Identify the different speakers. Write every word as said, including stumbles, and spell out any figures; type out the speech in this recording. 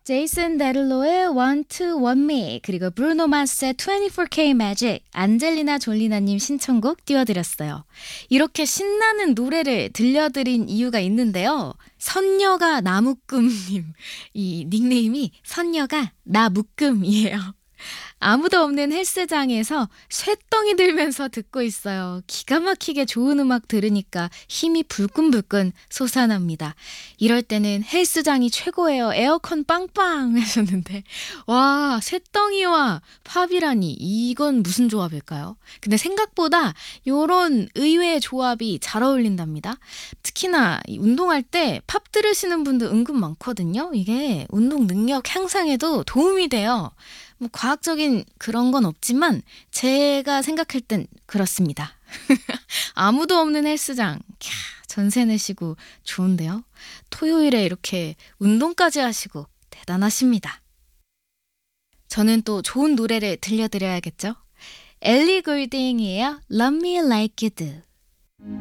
Speaker 1: 제이슨 데룰로의 Want to Want Me 그리고 브루노 마스의 이십사 케이 Magic 안젤리나 졸리나님 신청곡 띄워드렸어요. 이렇게 신나는 노래를 들려드린 이유가 있는데요. 선녀가 나묶음님 이 닉네임이 선녀가 나묶음이에요. 아무도 없는 헬스장에서 쇳덩이 들면서 듣고 있어요. 기가 막히게 좋은 음악 들으니까 힘이 불끈불끈 솟아납니다. 이럴 때는 헬스장이 최고예요. 에어컨 빵빵 하셨는데 와 쇳덩이와 팝이라니 이건 무슨 조합일까요? 근데 생각보다 요런 의외의 조합이 잘 어울린답니다. 특히나 이 운동할 때 팝 들으시는 분들 은근 많거든요. 이게 운동 능력 향상에도 도움이 돼요. 뭐 과학적인 그런 건 없지만 제가 생각할 땐 그렇습니다. 아무도 없는 헬스장. 캬, 전세 내시고 좋은데요. 토요일에 이렇게 운동까지 하시고 대단하십니다. 저는 또 좋은 노래를 들려드려야겠죠. 엘리 골딩이에요. Love Me Like You Do.